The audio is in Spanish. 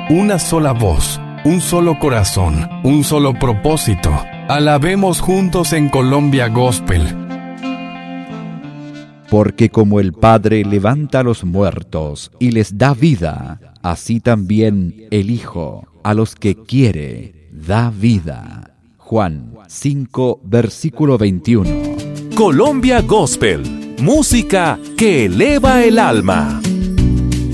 una sola voz, un solo corazón, un solo propósito. Alabemos juntos en Colombia Gospel. Porque como el Padre levanta a los muertos y les da vida, así también el Hijo a los que quiere da vida. Juan 5, versículo 21. Colombia Gospel, música que eleva el alma.